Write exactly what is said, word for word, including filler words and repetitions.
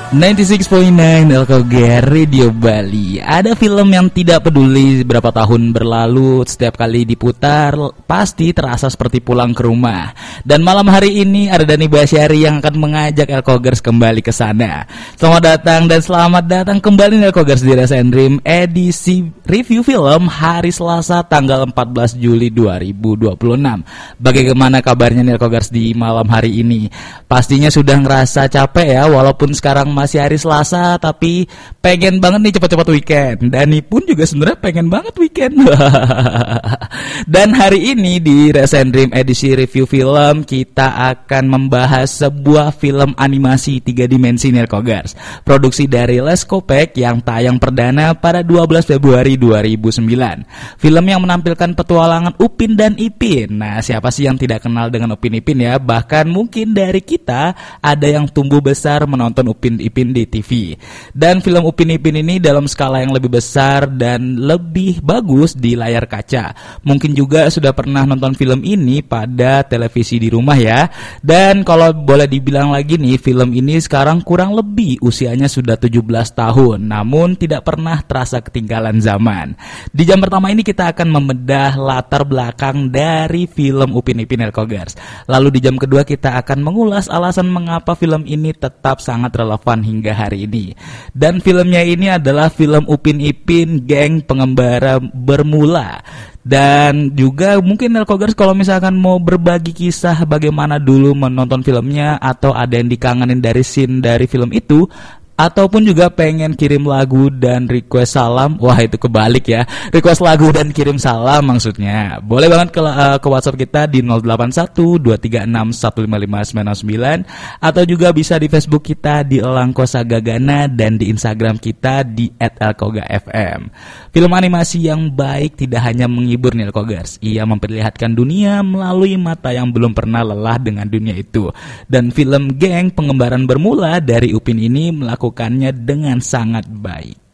sembilan puluh enam koma sembilan Elkogar Radio Bali. Ada film yang tidak peduli berapa tahun berlalu, setiap kali diputar pasti terasa seperti pulang ke rumah. Dan malam hari ini ada Dani Basyari yang akan mengajak Elkogers kembali ke sana. Selamat datang dan selamat datang kembali Elkogers di Rest and Dream edisi review film hari Selasa tanggal empat belas Juli dua ribu dua puluh enam. Bagaimana kabarnya Elkogers di malam hari ini? Pastinya sudah ngerasa capek ya, walaupun sekarang masih hari Selasa, tapi pengen banget nih cepat-cepat weekend. Dani pun juga sebenarnya pengen banget weekend. Dan hari ini di Rest and Dream edisi review film kita akan membahas sebuah film animasi tiga dimensi Elkogers, produksi dari Leskopek yang tayang perdana pada dua belas Februari dua ribu sembilan. Film yang menampilkan petualangan Upin dan Ipin. Nah, siapa sih yang tidak kenal dengan Upin Ipin ya? Bahkan mungkin dari kita ada yang tumbuh besar menonton Upin Ipin di T V. Dan film Upin Ipin ini dalam skala yang lebih besar dan lebih bagus di layar kaca. Mungkin juga sudah pernah nonton film ini pada televisi di rumah ya. Dan kalau boleh dibilang lagi nih, film ini sekarang kurang lebih usianya sudah tujuh belas tahun, namun tidak pernah terasa ketinggalan zaman. Di jam pertama ini kita akan membedah latar belakang dari film Upin Ipin Elkogers. Lalu di jam kedua kita akan mengulas alasan mengapa film ini tetap sangat relevan hingga hari ini. Dan filmnya ini adalah film Upin Ipin Geng Pengembara Bermula. Dan juga mungkin Elkogers kalau misalkan mau berbagi kisah bagaimana dulu menonton filmnya, atau ada yang dikangenin dari scene dari film itu, ataupun juga pengen kirim lagu dan request salam. Wah, itu kebalik ya, request lagu dan kirim salam maksudnya. Boleh banget ke, uh, ke WhatsApp kita di nol delapan satu dua tiga enam satu lima lima sembilan sembilan, atau juga bisa di Facebook kita di Elang Kosa Gagana dan di Instagram kita di et elkoga f m. Film animasi yang baik tidak hanya menghibur nih Elkogers, ia memperlihatkan dunia melalui mata yang belum pernah lelah dengan dunia itu. Dan film Geng Pengembaraan Bermula dari Upin ini melakukan dengan sangat baik.